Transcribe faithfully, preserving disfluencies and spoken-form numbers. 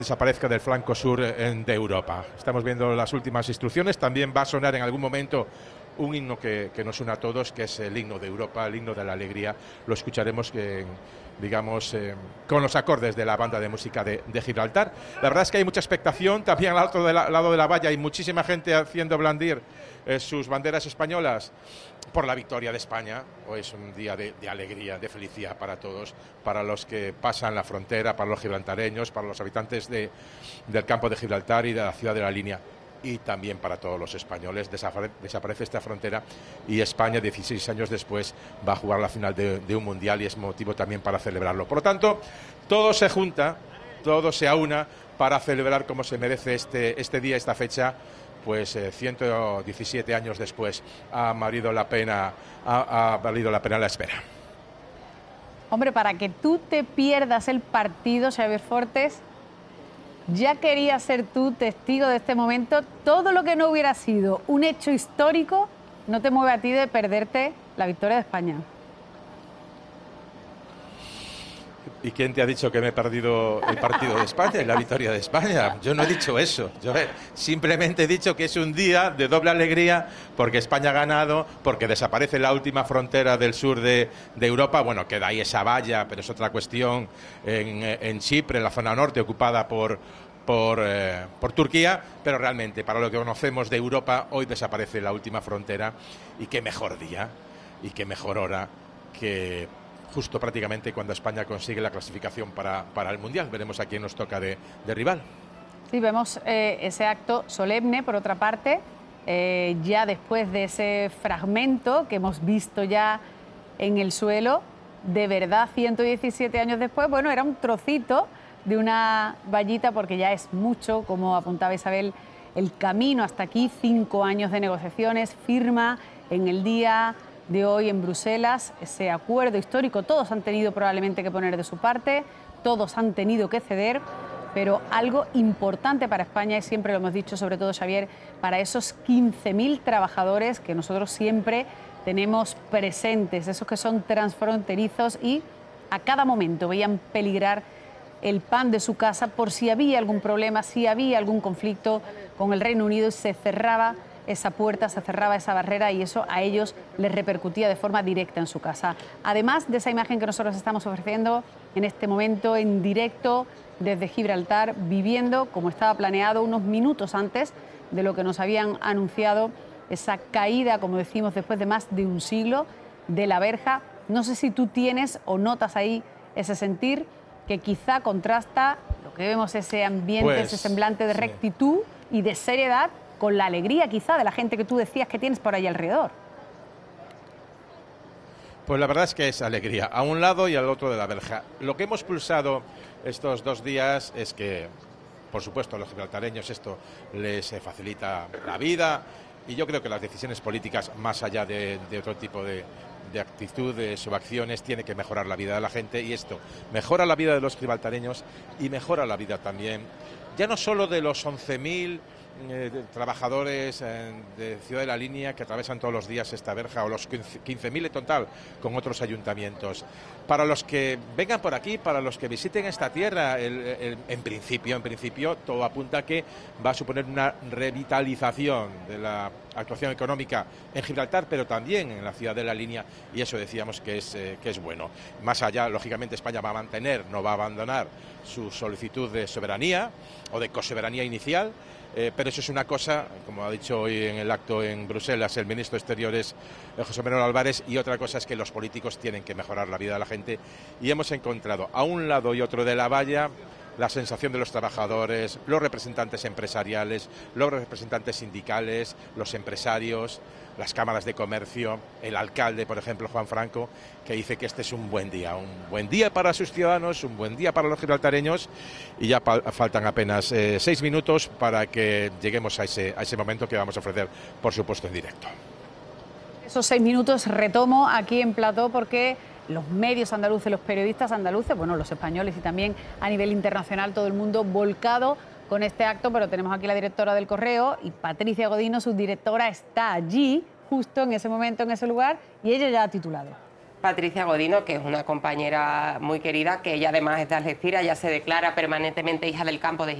desaparezca del flanco sur de Europa. Estamos viendo las últimas instrucciones. También va a sonar en algún momento un himno que, que nos une a todos, que es el himno de Europa, el himno de la alegría. Lo escucharemos, eh, digamos, eh, con los acordes de la banda de música de, de Gibraltar. La verdad es que hay mucha expectación. También al otro de la, lado de la valla hay muchísima gente haciendo blandir eh, sus banderas españolas por la victoria de España. Hoy es un día de, de alegría, de felicidad para todos, para los que pasan la frontera, para los gibraltareños, para los habitantes de, del campo de Gibraltar y de la ciudad de la Línea, y también para todos los españoles. Desapare desaparece esta frontera y España, dieciséis años después, va a jugar la final de, de un mundial, y es motivo también para celebrarlo. Por lo tanto, todo se junta, todo se aúna para celebrar como se merece este, este día, esta fecha. Pues eh, ciento diecisiete años después ha valido la pena, ha, ha valido la pena la espera. Hombre, para que tú te pierdas el partido, Xavier Fortes, ya querías ser tú testigo de este momento. Todo lo que no hubiera sido un hecho histórico no te mueve a ti de perderte la victoria de España. ¿Y quién te ha dicho que me he perdido el partido de España y la victoria de España? Yo no he dicho eso. Yo simplemente he dicho que es un día de doble alegría porque España ha ganado, porque desaparece la última frontera del sur de, de Europa. Bueno, queda ahí esa valla, pero es otra cuestión, en, en Chipre, en la zona norte, ocupada por, por, eh, por Turquía. Pero realmente, para lo que conocemos de Europa, hoy desaparece la última frontera. Y qué mejor día, y qué mejor hora que justo prácticamente cuando España consigue la clasificación para, para el Mundial. Veremos a quién nos toca de, de rival. Sí, vemos eh, ese acto solemne, por otra parte, eh, ya después de ese fragmento que hemos visto ya en el suelo, de verdad, ciento diecisiete años después, bueno, era un trocito de una vallita, porque ya es mucho, como apuntaba Isabel, el camino hasta aquí, cinco años de negociaciones, firma en el día de hoy en Bruselas, ese acuerdo histórico. Todos han tenido probablemente que poner de su parte, todos han tenido que ceder, pero algo importante para España, y siempre lo hemos dicho, sobre todo Xavier, para esos quince mil trabajadores que nosotros siempre tenemos presentes, esos que son transfronterizos y a cada momento veían peligrar el pan de su casa por si había algún problema, si había algún conflicto con el Reino Unido, y se cerraba esa puerta, se cerraba esa barrera, y eso a ellos les repercutía de forma directa en su casa. Además de esa imagen que nosotros estamos ofreciendo en este momento en directo desde Gibraltar, viviendo como estaba planeado unos minutos antes de lo que nos habían anunciado, esa caída, como decimos, después de más de un siglo, de la verja. No sé si tú tienes o notas ahí ese sentir que quizá contrasta lo que vemos, ese ambiente, pues, ese semblante de rectitud, sí, y de seriedad, con la alegría quizá de la gente que tú decías que tienes por ahí alrededor. Pues la verdad es que es alegría, a un lado y al otro de la verja. Lo que hemos pulsado estos dos días es que, por supuesto, a los gibraltareños esto les facilita la vida, y yo creo que las decisiones políticas, más allá de, de otro tipo de, de actitudes o acciones, tiene que mejorar la vida de la gente, y esto mejora la vida de los gibraltareños y mejora la vida también, ya no solo de los once mil Eh, trabajadores eh, de Ciudad de la Línea que atravesan todos los días esta verja, o los quince mil en total con otros ayuntamientos. Para los que vengan por aquí, para los que visiten esta tierra, el, el, en principio, en principio, todo apunta a que va a suponer una revitalización de la actuación económica en Gibraltar, pero también en la Ciudad de la Línea, y eso decíamos que es, eh, que es bueno. Más allá, lógicamente, España va a mantener, no va a abandonar su solicitud de soberanía o de cosoberanía inicial. Eh, pero eso es una cosa, como ha dicho hoy en el acto en Bruselas el ministro de Exteriores, eh, José Manuel Álvarez, y otra cosa es que los políticos tienen que mejorar la vida de la gente, y hemos encontrado a un lado y otro de la valla la sensación de los trabajadores, los representantes empresariales, los representantes sindicales, los empresarios, las cámaras de comercio, el alcalde, por ejemplo, Juan Franco, que dice que este es un buen día, un buen día para sus ciudadanos, un buen día para los gibraltareños, y ya faltan apenas eh, seis minutos para que lleguemos a ese, a ese momento que vamos a ofrecer, por supuesto, en directo. Esos seis minutos retomo aquí en plató, porque los medios andaluces, los periodistas andaluces, bueno, los españoles y también a nivel internacional, todo el mundo volcado con este acto, pero tenemos aquí la directora del Correo, y Patricia Godino, su directora, está allí, justo en ese momento, en ese lugar, y ella ya ha titulado. Patricia Godino, que es una compañera muy querida, que ella además es de Algeciras, ella se declara permanentemente hija del campo de